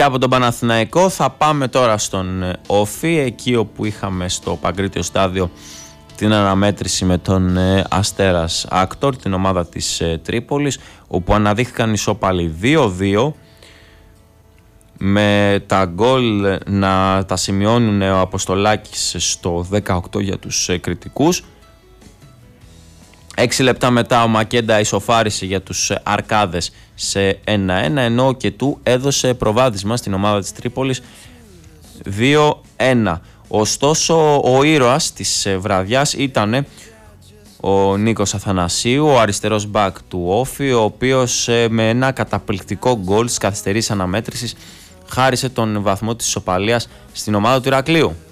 Και από τον Παναθηναϊκό θα πάμε τώρα στον Όφη, εκεί όπου είχαμε στο Παγκρίτιο στάδιο την αναμέτρηση με τον Αστέρας Άκτορ, την ομάδα της Τρίπολης, όπου αναδείχθηκαν ισόπαλοι 2-2, με τα γκολ να τα σημειώνουν ο Αποστολάκης στο 18 για τους κριτικούς. 6 λεπτά μετά ο Μακέντα ισοφάρισε για τους Αρκάδες σε 1-1, ενώ ο Κετού έδωσε προβάδισμα στην ομάδα της Τρίπολης 2-1. Ωστόσο ο ήρωας της βραδιάς ήταν ο Νίκος Αθανασίου, ο αριστερός μπακ του Όφη, ο οποίος με ένα καταπληκτικό γκολ της καθυστερής αναμέτρησης χάρισε τον βαθμό της ισοπαλίας στην ομάδα του Ηρακλείου.